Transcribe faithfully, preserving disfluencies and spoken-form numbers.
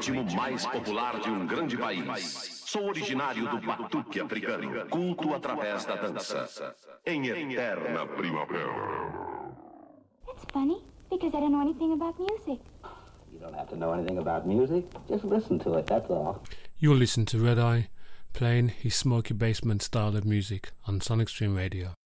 ritmo mais popular de um grande país. Sou originário do batuque africano, culto através da dança. Em eterna primavera. That's funny, because I don't know anything about music. You don't have to know anything about music. Just listen to it, that's all. You'll listen to Red Eye playing his Smoky Basement style of music on Sonic Stream Radio.